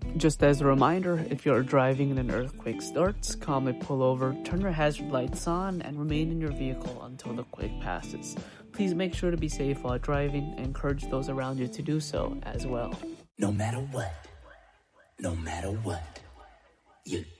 Just as a reminder, if you're driving and an earthquake starts, calmly pull over, turn your hazard lights on, and remain in your vehicle until the quake passes. Please make sure to be safe while driving and encourage those around you to do so as well. No matter what, you